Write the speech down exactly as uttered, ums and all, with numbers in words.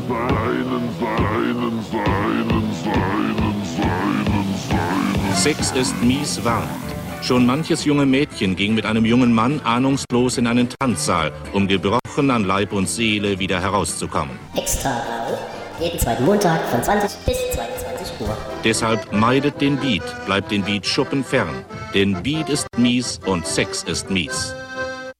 seinen, seinen, seinen, seinen, seinen, seinen. Sex ist mies warnt. Schon manches junge Mädchen ging mit einem jungen Mann ahnungslos in einen Tanzsaal, um gebrochen an Leib und Seele wieder herauszukommen. Extra Rau, jeden zweiten Montag von zwanzig bis zweiundzwanzig Uhr. Deshalb meidet den Beat, bleibt den Beat-Schuppen fern. Denn Beat ist mies und Sex ist mies.